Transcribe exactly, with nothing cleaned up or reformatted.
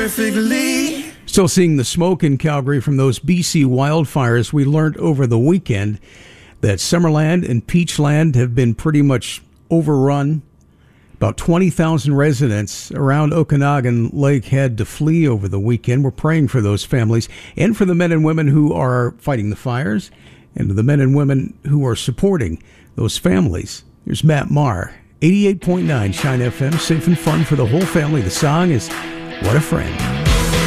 perfectly. Still seeing the smoke in Calgary from those B C wildfires. We learned over the weekend that Summerland and Peachland have been pretty much overrun. About twenty thousand residents around Okanagan Lake had to flee over the weekend. We're praying for those families and for the men and women who are fighting the fires and the men and women who are supporting those families. Here's Matt Maher, eighty-eight point nine Shine F M, safe and fun for the whole family. The song is What a Friend.